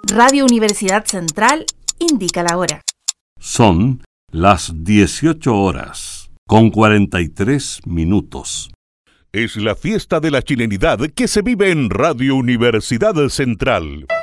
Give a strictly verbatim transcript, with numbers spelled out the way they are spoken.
Radio Universidad Central indica la hora. Son las dieciocho horas con cuarenta y tres minutos. Es la fiesta de la chilenidad que se vive en Radio Universidad Central.